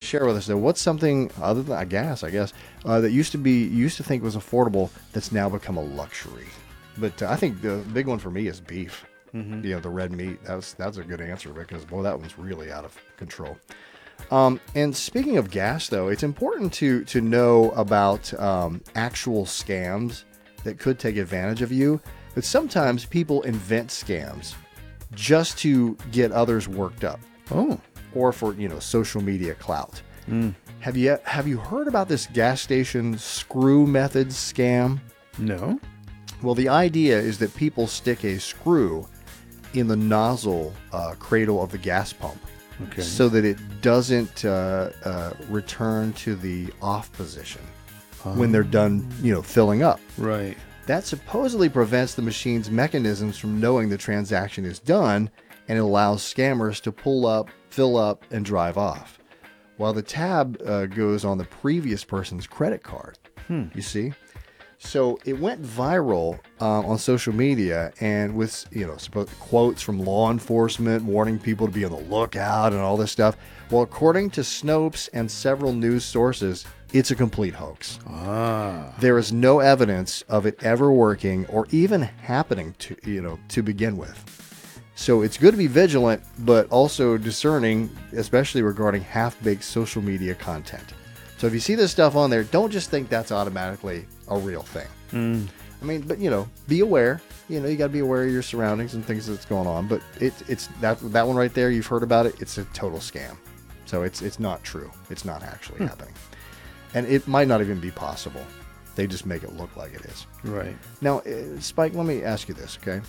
share with us though? What's something other than gas, that used to think was affordable that's now become a luxury? But I think the big one for me is beef. Mm-hmm. The red meat. That's a good answer because boy, that one's really out of control. And speaking of gas, though, it's important to know about actual scams that could take advantage of you. But sometimes people invent scams just to get others worked up. Oh. Or for, social media clout. Mm. Have you heard about this gas station screw methods scam? No. Well, the idea is that people stick a screw in the nozzle cradle of the gas pump. Okay. So that it doesn't return to the off position when they're done, filling up. Right. That supposedly prevents the machine's mechanisms from knowing the transaction is done, and it allows scammers to pull up, fill up, and drive off, while the tab goes on the previous person's credit card. You see? So it went viral on social media, and with quotes from law enforcement warning people to be on the lookout and all this stuff. Well, according to Snopes and several news sources, it's a complete hoax. There is no evidence of it ever working or even happening to begin with. So it's good to be vigilant, but also discerning, especially regarding half-baked social media content. So if you see this stuff on there, don't just think that's automatically a real thing. I mean, but be aware. You got to be aware of your surroundings and things that's going on. But it's that one right there. You've heard about it. It's a total scam. So it's not true. It's not actually happening, and it might not even be possible. They just make it look like it is. Right. Now, Spike, let me ask you this, okay?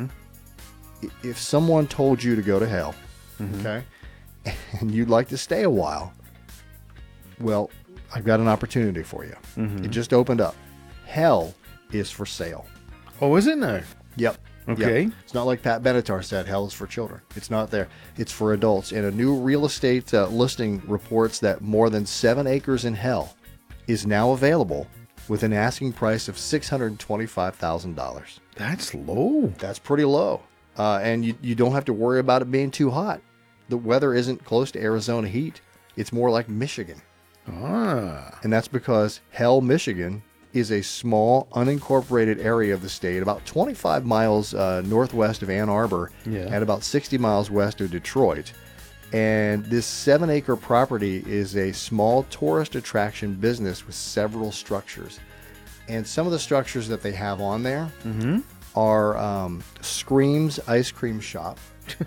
If someone told you to go to hell, okay, and you'd like to stay a while, well, I've got an opportunity for you. It just opened up. Hell is for sale. Oh, is it now? Yep. Okay. Yep. It's not like Pat Benatar said, hell is for children. It's not there. It's for adults. And a new real estate listing reports that more than 7 acres in hell is now available with an asking price of $625,000. That's low. That's pretty low. And you don't have to worry about it being too hot. The weather isn't close to Arizona heat. It's more like Michigan. And that's because Hell, Michigan is a small, unincorporated area of the state, about 25 miles northwest of Ann Arbor and about 60 miles west of Detroit. And this 7-acre property is a small tourist attraction business with several structures. And some of the structures that they have on there are Scream's Ice Cream Shop,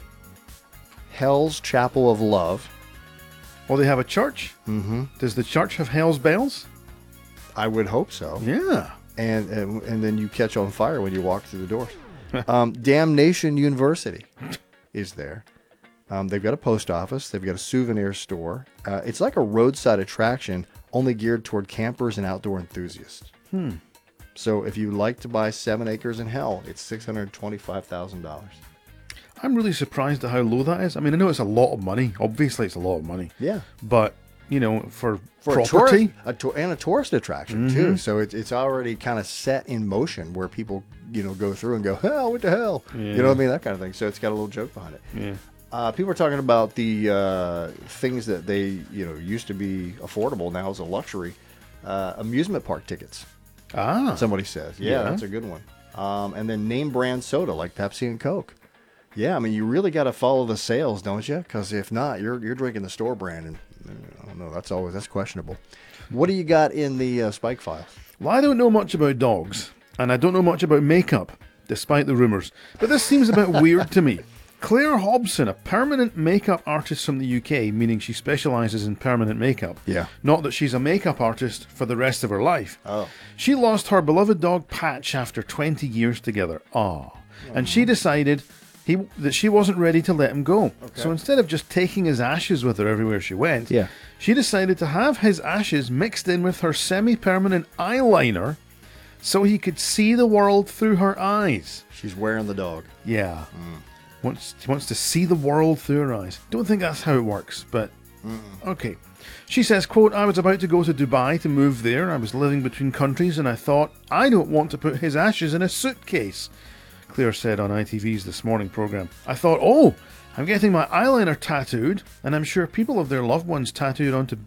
Hell's Chapel of Love. Well, they have a church? Does the church have Hell's Bells? I would hope so. Yeah. And then you catch on fire when you walk through the doors. Damnation University is there. They've got a post office. They've got a souvenir store. It's like a roadside attraction, only geared toward campers and outdoor enthusiasts. So if you like to buy 7 acres in hell, it's $625,000. I'm really surprised at how low that is. I mean, I know it's a lot of money. Obviously, it's a lot of money. Yeah. But, for property. a tourist, And a tourist attraction, too. So it's already kind of set in motion where people, go through and go, hell, what the hell? You know what I mean? That kind of thing. So it's got a little joke behind it. Yeah. People are talking about the things that they, used to be affordable, now is a luxury. Amusement park tickets. Somebody says. Yeah, that's a good one. And then name brand soda like Pepsi and Coke. Yeah, I mean, you really got to follow the sales, don't you? Because if not, you're drinking the store brand, and I don't know, that's questionable. What do you got in the Spike file? Well, I don't know much about dogs, and I don't know much about makeup, despite the rumours. But this seems a bit weird to me. Claire Hobson, a permanent makeup artist from the UK, meaning she specialises in permanent makeup. Yeah. Not that she's a makeup artist for the rest of her life. Oh. She lost her beloved dog Patch after 20 years together. And she decided that she wasn't ready to let him go. Okay. So instead of just taking his ashes with her everywhere she went, she decided to have his ashes mixed in with her semi-permanent eyeliner so he could see the world through her eyes. She's wearing the dog. Yeah. She wants to see the world through her eyes. Don't think that's how it works, but okay. She says, quote, I was about to go to Dubai to move there. I was living between countries and I thought, I don't want to put his ashes in a suitcase. Claire said on ITV's This Morning programme. I thought, I'm getting my eyeliner tattooed, and I'm sure people have their loved ones tattooed onto